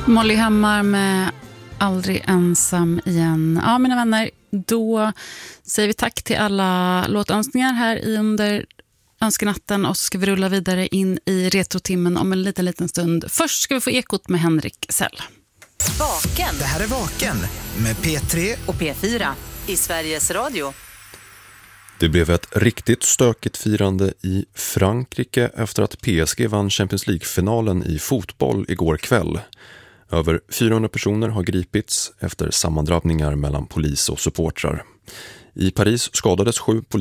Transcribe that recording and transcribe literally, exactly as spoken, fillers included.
Molly Hammar med Aldrig ensam igen. Ja, mina vänner, då säger vi tack till alla låtönskningar här i under önskenatten och så ska vi rulla vidare in i retrotimmen om en liten, liten stund. Först ska vi få ekot med Henrik Sell. Vaken. Det här är Vaken med P tre och P fyra i Sveriges Radio. Det blev ett riktigt stökigt firande i Frankrike efter att P S G vann Champions League-finalen i fotboll igår kväll. Över fyrahundra personer har gripits efter sammandrabbningar mellan polis och supportrar. I Paris skadades sju poliser.